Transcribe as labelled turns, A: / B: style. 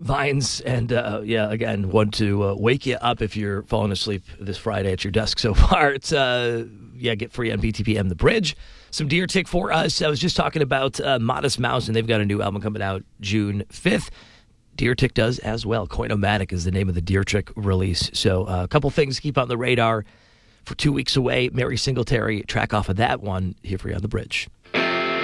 A: Vines, and again, want to wake you up if you're falling asleep this Friday at your desk so far. It's get free on BTPM The Bridge. Some Deer Tick for us. I was just talking about Modest Mouse, and they've got a new album coming out June 5th. Deer Tick does as well. Coinomatic is the name of the Deer Tick release. So a couple things to keep on the radar for 2 weeks away. Mary Singletary, track off of that one, here for you on The Bridge.